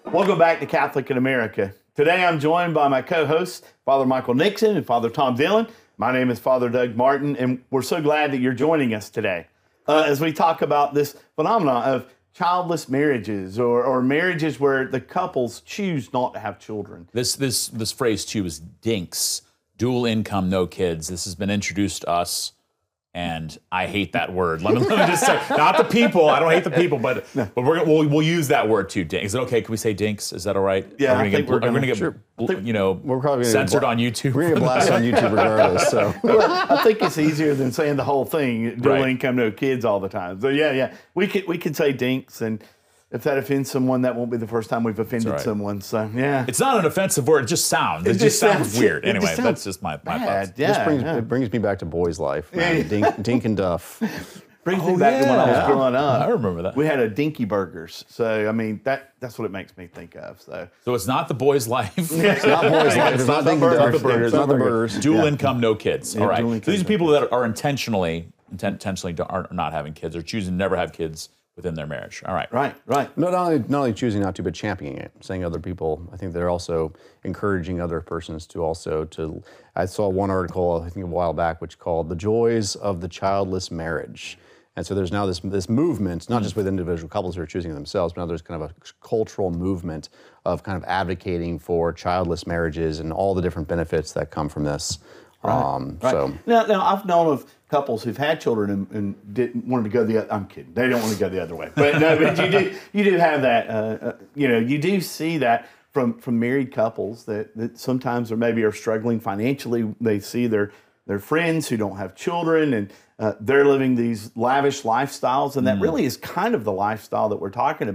Welcome back to Catholic in America. Today I'm joined by my co-hosts, Father Michael Nixon and Father Tom Dillon. My name is Father Doug Martin, and we're so glad that you're joining us today as we talk about this phenomenon of childless marriages or marriages where the couples choose not to have children. This phrase too is DINKS, dual income, no kids. This has been introduced to us, and I hate that word. Let me just say, not the people. I don't hate the people, but we'll use that word too. DINKS. Is it okay? Can we say DINKS? Is that all right? Yeah, we're going to get we're probably censored on YouTube. We're going to blast on YouTube regardless. So I think it's easier than saying the whole thing, dual Right. income, no kids all the time. So yeah, we could say dinks, and if that offends someone, that won't be the first time we've offended right. someone. So yeah, It's not an offensive word. It just sounds. It just sounds weird. it just Anyway, sounds that's just my thoughts. Yeah, it brings me back to boys' life. Man. Dink and Duff. brings me back to when I was growing up. I remember that. We had a Dinky Burgers. So I mean that's what it makes me think of. So So it's not the boy's life. It's not boys' life. It's not Dink and Duff. It's not the burgers. Dual income, no kids. All right. dual So income, these are no people that are intentionally are not having kids or choosing to never have kids within their marriage. All right. right. Not only choosing not to, but championing it, saying other people. I think they're also encouraging other persons to. I saw one article, I think a while back, which called "The Joys of the Childless Marriage." And so there's now this movement, not just with individual couples who are choosing themselves, but now there's kind of a cultural movement of kind of advocating for childless marriages and all the different benefits that come from this. Right. So Now I've known of couples who've had children and didn't wanted to go the other. I'm kidding. They don't want to go the other way. But no, but you do have that. You do see that from married couples that sometimes are struggling financially. They see their friends who don't have children and they're living these lavish lifestyles, and that really is kind of the lifestyle that we're talking about.